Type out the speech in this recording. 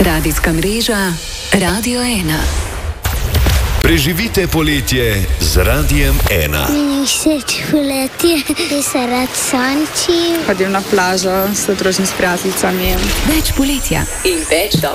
Radijska mreža Radio 1. Preživite poletje z Radijem 1. Meni všeč poletje, da se rad sonči. Hodim na plažo s družim s prijateljicami. Več poletja in več